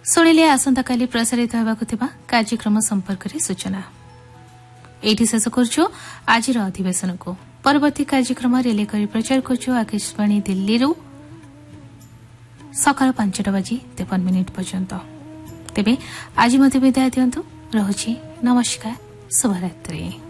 शुणिले आसंता काली प्रसारित होगाकु थिबा कार्यक्रम संपर्क रे सूचना एठी शेष करछु आजिर अधिवेशन को परवर्ती कार्यक्रम रेले करी प्रचार करछु आकाशवाणी दिल्ली रु सकाळ 5:53 पर्यंत तेबे आज मते विदाय दियंतु रहुछि नमस्कार शुभरात्रि।